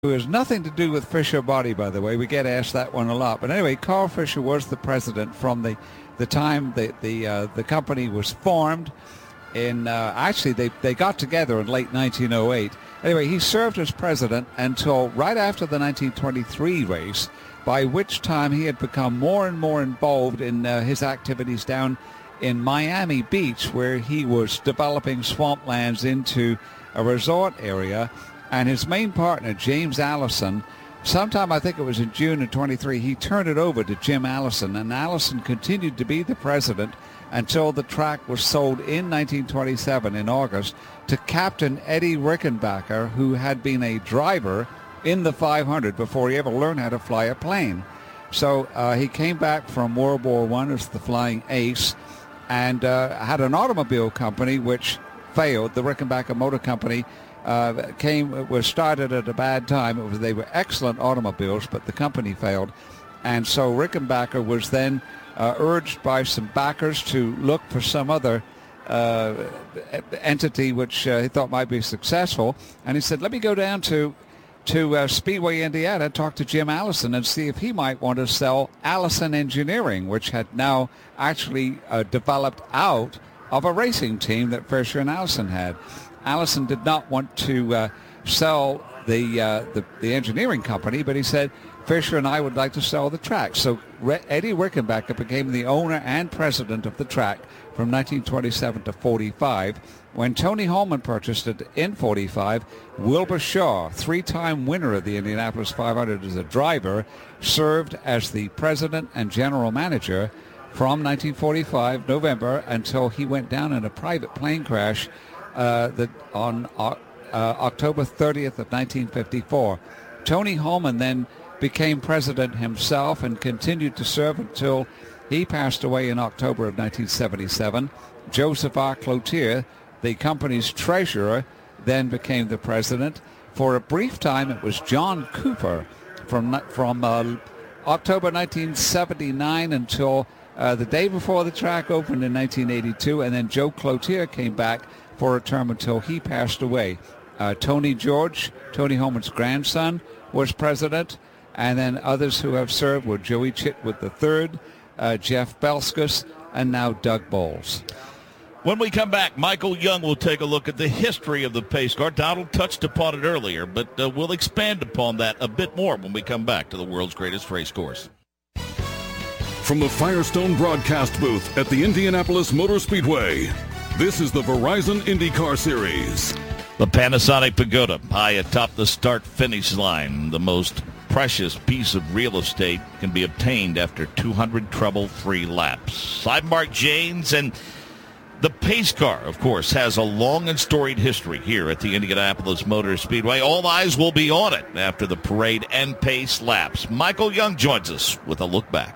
who has nothing to do with Fisher Body, by the way. We get asked that one a lot. But anyway, Carl Fisher was the president from the time the company was formed. Actually, they got together in late 1908. Anyway, he served as president until right after the 1923 race, by which time he had become more and more involved in his activities down in Miami Beach, where he was developing swamplands into a resort area. And his main partner, James Allison, sometime I think it was in June of 23, he turned it over to Jim Allison, and Allison continued to be the president until the track was sold in 1927 in August to Captain Eddie Rickenbacker, who had been a driver in the 500 before he ever learned how to fly a plane. So he came back from World War I as the Flying Ace and had an automobile company which failed. The Rickenbacker Motor Company was started at a bad time. They were excellent automobiles, but the company failed. And so Rickenbacker was then urged by some backers to look for some other entity which he thought might be successful. And he said, let me go down to Speedway, Indiana, talk to Jim Allison and see if he might want to sell Allison Engineering, which had now actually developed out of a racing team that Fisher and Allison had. Allison did not want to sell the engineering company, but he said, Fisher and I would like to sell the track. So Eddie Rickenbacker became the owner and president of the track from 1927 to 45. When Tony Holman purchased it in 45, Wilbur Shaw, three-time winner of the Indianapolis 500 as a driver, served as the president and general manager from 1945, November, until he went down in a private plane crash on October 30th of 1954. Tony Holman then became president himself and continued to serve until he passed away in October of 1977. Joseph R. Cloutier, the company's treasurer, then became the president. For a brief time, it was John Cooper from October 1979 until the day before the track opened in 1982, and then Joe Cloutier came back for a term until he passed away. Tony George, Tony Holman's grandson, was president, and then others who have served were Joey Chitwood III, Jeff Belskus, and now Doug Bowles. When we come back, Michael Young will take a look at the history of the pace car. Donald touched upon it earlier, but we'll expand upon that a bit more when we come back to the world's greatest race course. From the Firestone broadcast booth at the Indianapolis Motor Speedway, this is the Verizon IndyCar Series. The Panasonic Pagoda, high atop the start-finish line. The most precious piece of real estate can be obtained after 200 trouble-free laps. I'm Mark Jaynes, and the pace car, of course, has a long and storied history here at the Indianapolis Motor Speedway. All eyes will be on it after the parade and pace laps. Michael Young joins us with a look back.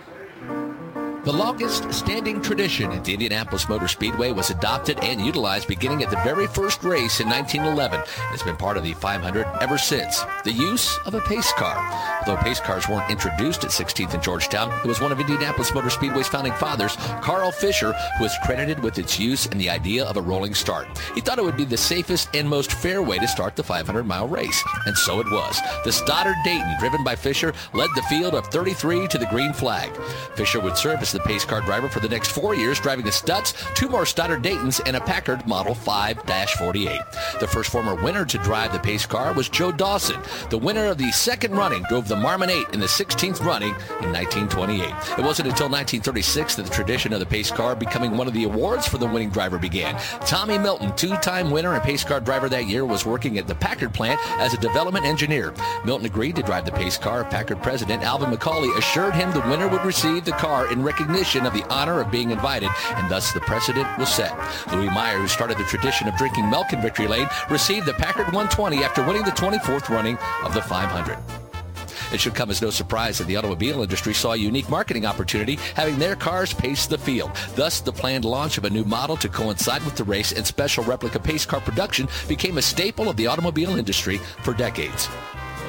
The longest-standing tradition at the Indianapolis Motor Speedway was adopted and utilized beginning at the very first race in 1911. It's been part of the 500 ever since. The use of a pace car. Although pace cars weren't introduced at 16th and Georgetown, it was one of Indianapolis Motor Speedway's founding fathers, Carl Fisher, who is credited with its use and the idea of a rolling start. He thought it would be the safest and most fair way to start the 500-mile race, and so it was. The Stoddard Dayton, driven by Fisher, led the field of 33 to the green flag. Fisher would serve as the pace car driver for the next 4 years, driving the Stutz, 2 more Stoddard Daytons, and a Packard Model 5-48. The first former winner to drive the pace car was Joe Dawson. The winner of the second running drove the Marmon 8 in the 16th running in 1928. It wasn't until 1936 that the tradition of the pace car becoming one of the awards for the winning driver began. Tommy Milton, 2-time winner and pace car driver that year, was working at the Packard plant as a development engineer. Milton agreed to drive the pace car. Packard president Alvin McCauley assured him the winner would receive the car in recognition of the honor of being invited, and thus the precedent was set. Louis Meyer, who started the tradition of drinking milk in Victory Lane, received the Packard 120 after winning the 24th running of the 500. It should come as no surprise that the automobile industry saw a unique marketing opportunity, having their cars pace the field. Thus, the planned launch of a new model to coincide with the race and special replica pace car production became a staple of the automobile industry for decades.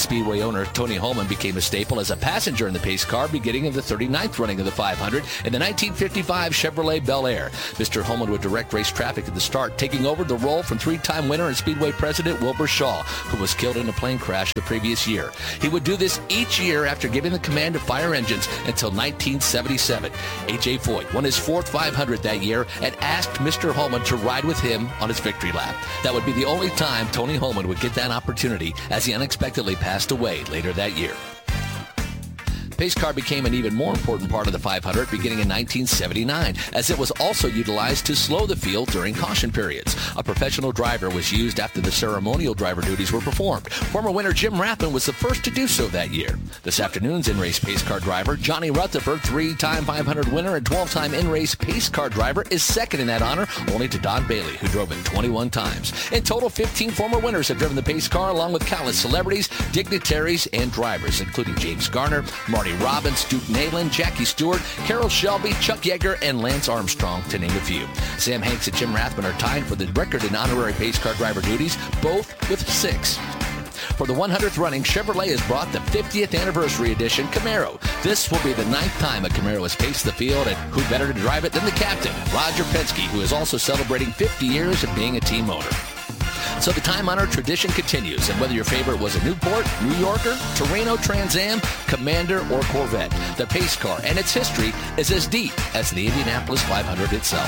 Speedway owner Tony Holman became a staple as a passenger in the pace car beginning of the 39th running of the 500 in the 1955 Chevrolet Bel Air. Mr. Holman would direct race traffic at the start, taking over the role from three-time winner and Speedway president Wilbur Shaw, who was killed in a plane crash the previous year. He would do this each year after giving the command to fire engines until 1977. A.J. Foyt won his fourth 500 that year and asked Mr. Holman to ride with him on his victory lap. That would be the only time Tony Holman would get that opportunity, as he unexpectedly passed away later that year. Pace car became an even more important part of the 500 beginning in 1979, as it was also utilized to slow the field during caution periods. A professional driver was used after the ceremonial driver duties were performed. Former winner Jim Rathman was the first to do so that year. This afternoon's in-race pace car driver, Johnny Rutherford, three-time 500 winner and 12-time in-race pace car driver, is second in that honor, only to Don Bailey, who drove it 21 times. In total, 15 former winners have driven the pace car, along with countless celebrities, dignitaries, and drivers, including James Garner, Marty Robbins, Duke Neyland, Jackie Stewart, Carroll Shelby, Chuck Yeager, and Lance Armstrong, to name a few. Sam Hanks and Jim Rathman are tied for the record in honorary pace car driver duties, both with 6. For the 100th running, Chevrolet has brought the 50th anniversary edition Camaro. This will be the 9th time a Camaro has paced the field, and who better to drive it than the captain, Roger Penske, who is also celebrating 50 years of being a team owner. So the time-honored tradition continues, and whether your favorite was a Newport, New Yorker, Torino Trans Am, Commander, or Corvette, the pace car and its history is as deep as the Indianapolis 500 itself.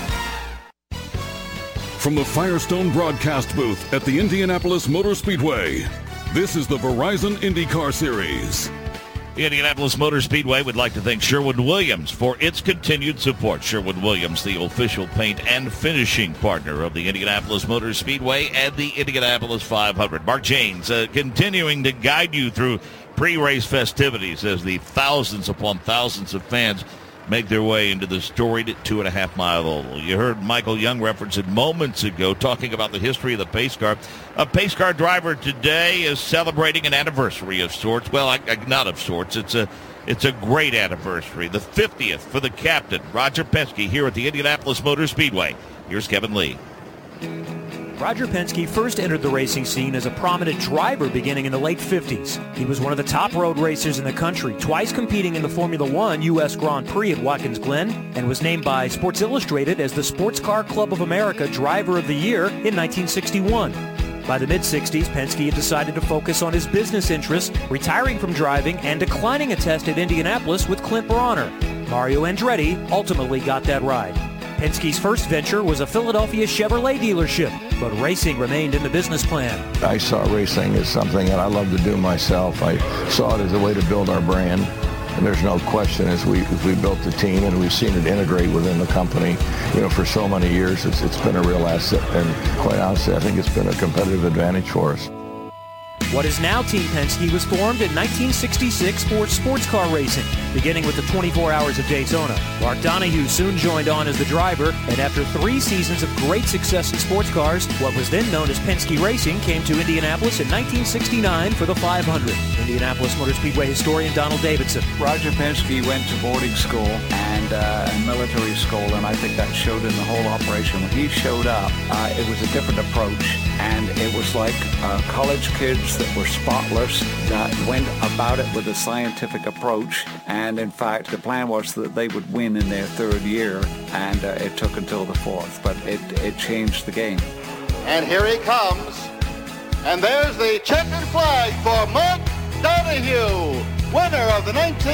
From the Firestone broadcast booth at the Indianapolis Motor Speedway, this is the Verizon IndyCar Series. The Indianapolis Motor Speedway would like to thank Sherwin-Williams for its continued support. Sherwin-Williams, the official paint and finishing partner of the Indianapolis Motor Speedway and the Indianapolis 500. Mark Janes continuing to guide you through pre-race festivities as the thousands upon thousands of fans make their way into the storied 2.5-mile oval. You heard Michael Young reference it moments ago, talking about the history of the pace car. A pace car driver today is celebrating an anniversary of sorts. Well, not of sorts. It's a great anniversary. The 50th for the captain, Roger Penske, here at the Indianapolis Motor Speedway. Here's Kevin Lee. Roger Penske first entered the racing scene as a prominent driver beginning in the late 50s. He was one of the top road racers in the country, twice competing in the Formula One U.S. Grand Prix at Watkins Glen, and was named by Sports Illustrated as the Sports Car Club of America Driver of the Year in 1961. By the mid-60s, Penske had decided to focus on his business interests, retiring from driving and declining a test at Indianapolis with Clint Brawner. Mario Andretti ultimately got that ride. Penske's first venture was a Philadelphia Chevrolet dealership, but racing remained in the business plan. I saw racing as something that I love to do myself. I saw it as a way to build our brand. And there's no question, as we built the team and we've seen it integrate within the company, for so many years, it's been a real asset. And quite honestly, I think it's been a competitive advantage for us. What is now Team Penske was formed in 1966 for sports car racing, beginning with the 24 Hours of Daytona. Mark Donohue soon joined on as the driver, and after 3 seasons of great success in sports cars, what was then known as Penske Racing came to Indianapolis in 1969 for the 500. Indianapolis Motor Speedway historian Donald Davidson. Roger Penske went to boarding school and military school, and I think that showed in the whole operation. When he showed up, it was a different approach, and it was like college kids that were spotless, that went about it with a scientific approach, and in fact the plan was that they would win in their 3rd year, and it took until the 4th, but it changed the game. And here he comes, and there's the checkered flag for Mark Donohue, winner of the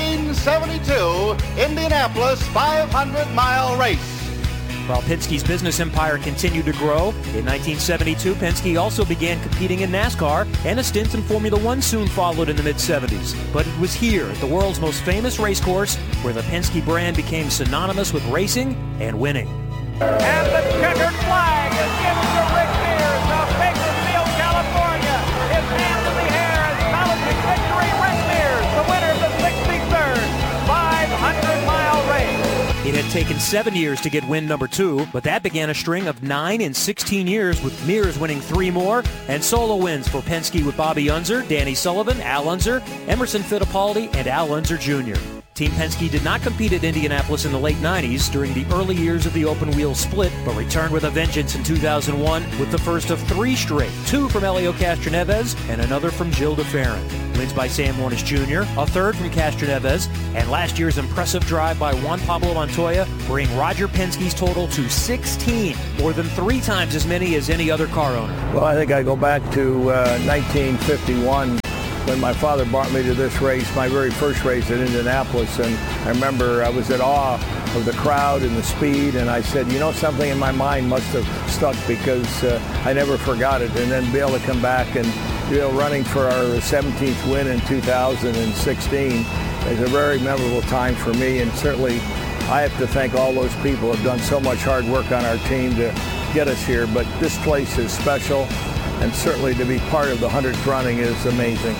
1972 Indianapolis 500-mile race. While Penske's business empire continued to grow, in 1972 Penske also began competing in NASCAR, and a stint in Formula One soon followed in the mid-70s. But it was here, at the world's most famous racecourse, where the Penske brand became synonymous with racing and winning. And the checkered flag is given to Rick Mears of Bakersfield, California. His hands in the air, acknowledging victory. Rick Mears, the winner of the 63rd 500-mile race. It had taken 7 years to get win number 2, but that began a string of 9 in 16 years, with Mears winning 3 more, and solo wins for Penske with Bobby Unser, Danny Sullivan, Al Unser, Emerson Fittipaldi, and Al Unser Jr. Team Penske did not compete at Indianapolis in the late 90s during the early years of the open wheel split, but returned with a vengeance in 2001 with the first of 3 straight, 2 from Helio Castroneves and another from Gilles de Ferran. Wins by Sam Hornish Jr., a third from Castroneves, and last year's impressive drive by Juan Pablo Montoya bring Roger Penske's total to 16, more than 3 times as many as any other car owner. Well, I think I go back to 1951 when my father brought me to this race, my very first race at Indianapolis, and I remember I was at awe of the crowd and the speed, and I said, you know, something in my mind must have stuck because I never forgot it, and then be able to come back and running for our 17th win in 2016 is a very memorable time for me, and certainly I have to thank all those people who have done so much hard work on our team to get us here, but this place is special, and certainly to be part of the 100th running is amazing.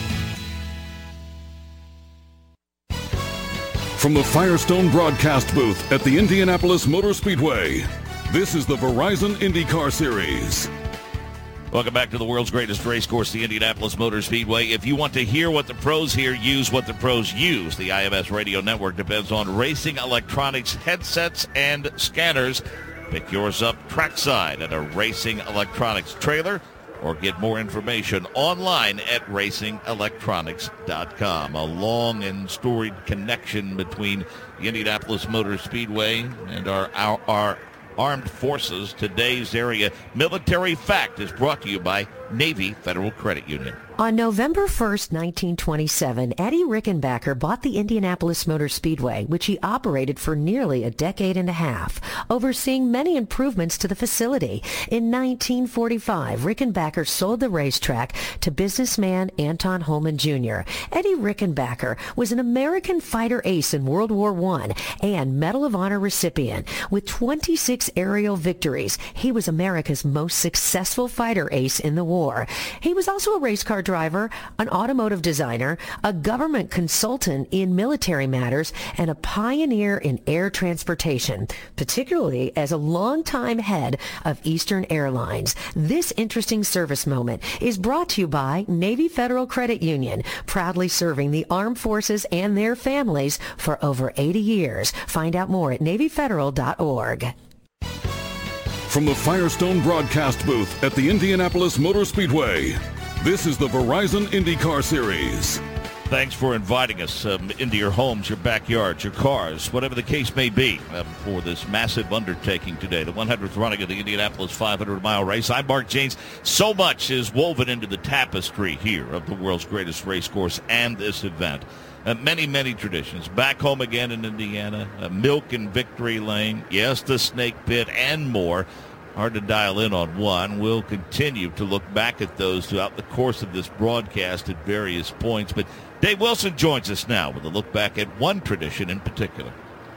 From the Firestone broadcast booth at the Indianapolis Motor Speedway, this is the Verizon IndyCar Series. Welcome back to the world's greatest race course, the Indianapolis Motor Speedway. If you want to hear what the pros here use, what the pros use, the IMS radio network depends on Racing Electronics headsets and scanners. Pick yours up trackside at a Racing Electronics trailer, or get more information online at racingelectronics.com. A long and storied connection between the Indianapolis Motor Speedway and our armed forces. Today's area military fact is brought to you by Navy Federal Credit Union. On November 1st, 1927, Eddie Rickenbacker bought the Indianapolis Motor Speedway, which he operated for nearly a decade and a half, overseeing many improvements to the facility. In 1945, Rickenbacker sold the racetrack to businessman Anton Holman Jr. Eddie Rickenbacker was an American fighter ace in World War I and Medal of Honor recipient. With 26 aerial victories, he was America's most successful fighter ace in the war. He was also a race car driver, an automotive designer, a government consultant in military matters, and a pioneer in air transportation, particularly as a longtime head of Eastern Airlines. This interesting service moment is brought to you by Navy Federal Credit Union, proudly serving the armed forces and their families for over 80 years. Find out more at NavyFederal.org. From the Firestone broadcast booth at the Indianapolis Motor Speedway, this is the Verizon IndyCar Series. Thanks for inviting us into your homes, your backyards, your cars, whatever the case may be, for this massive undertaking today, the 100th running of the Indianapolis 500-mile race. I'm Mark Janes. So much is woven into the tapestry here of the world's greatest race course and this event. Many, many traditions. Back home again in Indiana, Milk and Victory Lane, yes, the Snake Pit, and more. Hard to dial in on one. We'll continue to look back at those throughout the course of this broadcast at various points. But Dave Wilson joins us now with a look back at one tradition in particular.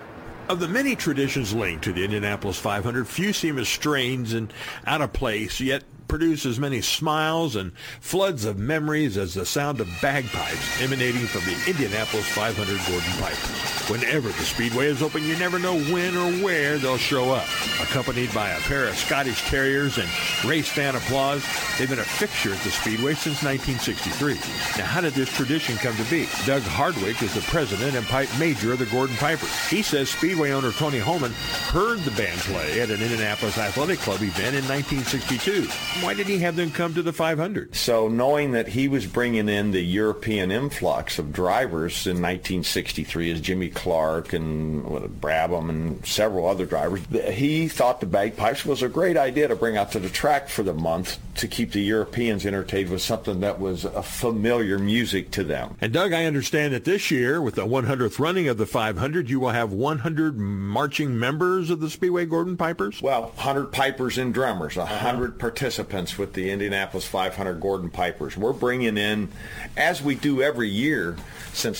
Of the many traditions linked to the Indianapolis 500, few seem as strange and out of place, yet produce as many smiles and floods of memories as the sound of bagpipes emanating from the Indianapolis 500 Gordon Pipers. Whenever the Speedway is open, you never know when or where they'll show up. Accompanied by a pair of Scottish Terriers and race fan applause, they've been a fixture at the Speedway since 1963. Now, how did this tradition come to be? Doug Hardwick is the president and pipe major of the Gordon Pipers. He says Speedway owner Tony Holman heard the band play at an Indianapolis Athletic Club event in 1962. Why did he have them come to the 500? So knowing that he was bringing in the European influx of drivers in 1963 as Jimmy Clark and Brabham and several other drivers, he thought the bagpipes was a great idea to bring out to the track for the month to keep the Europeans entertained with something that was a familiar music to them. And Doug, I understand that this year, with the 100th running of the 500, you will have 100 marching members of the Speedway Gordon Pipers? Well, 100 pipers and drummers, 100 participants with the Indianapolis 500 Gordon Pipers. We're bringing in, as we do every year since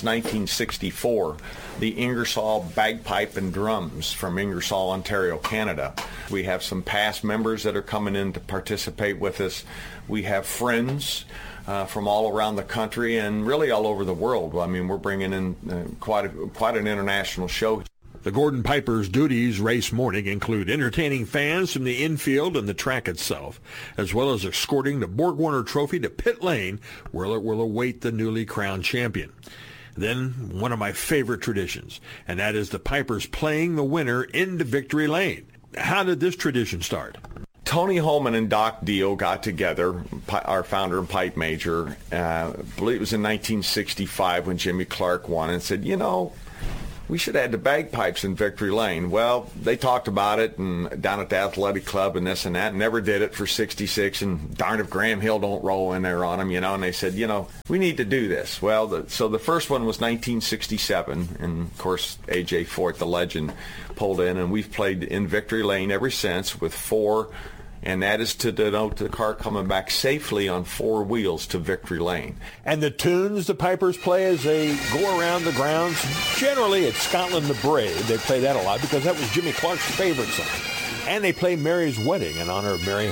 1964, the Ingersoll bagpipe and drums from Ingersoll, Ontario, Canada. We have some past members that are coming in to participate with us. We have friends from all around the country and really all over the world. I mean, we're bringing in quite an international show. The Gordon Pipers' duties race morning include entertaining fans from the infield and the track itself, as well as escorting the Borg Warner Trophy to pit lane, where it will await the newly crowned champion. Then one of my favorite traditions, and that is the Pipers playing the winner into victory lane. How did this tradition start? Tony Holman and Doc Dio got together, our founder and pipe major, I believe it was in 1965 when Jimmy Clark won, and said, you know, we should add the bagpipes in victory lane. Well, they talked about it and down at the athletic club and this and that, and never did it for 66, and darn if Graham Hill don't roll in there on them, you know, and they said, you know, we need to do this. Well, so the first one was 1967, and of course A.J. Fort, the legend, pulled in, and we've played in victory lane ever since with 4, and that is to denote the car coming back safely on 4 wheels to victory lane. And the tunes the Pipers play as they go around the grounds, generally it's Scotland the Brave. They play that a lot because that was Jimmy Clark's favorite song. And they play Mary's Wedding in honor of Mary